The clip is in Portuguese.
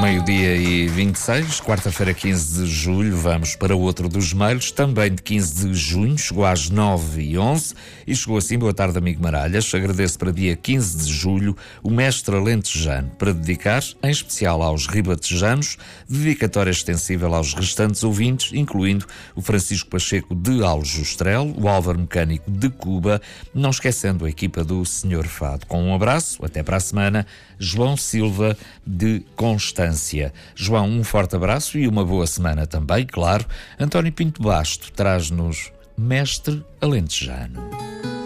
Meio-dia e 26, quarta-feira, 15 de julho, vamos para o outro dos mails, também de 15 de junho, chegou às 9h11 e chegou assim: boa tarde, amigo Maralhas. Agradeço para dia 15 de julho o mestre alentejano, para dedicar, em especial aos ribatejanos, dedicatória extensível aos restantes ouvintes, incluindo o Francisco Pacheco de Aljustrel, o Álvaro Mecânico de Cuba, não esquecendo a equipa do Senhor Fado. Com um abraço, até para a semana, João Silva de Constância. João, um forte abraço e uma boa semana também, claro. António Pinto Basto traz-nos Mestre Alentejano.